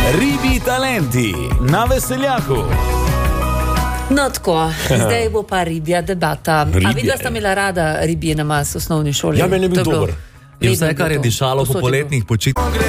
Ribi talenti na Veseljaku. No, tako, zdaj bo pa ribja debata. A videla sta imela rada ribje namaz v osnovni šoli? Ja, meni je bil dober. In vse, kar je dišalo po poletnih počitnicah.